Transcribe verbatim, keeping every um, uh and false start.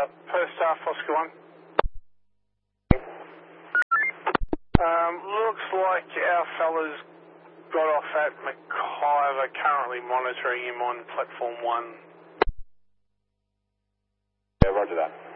Per staff, Oscar one. Um, looks like our fellas got off at Mackay. They're currently monitoring him on platform one. Yeah, roger that.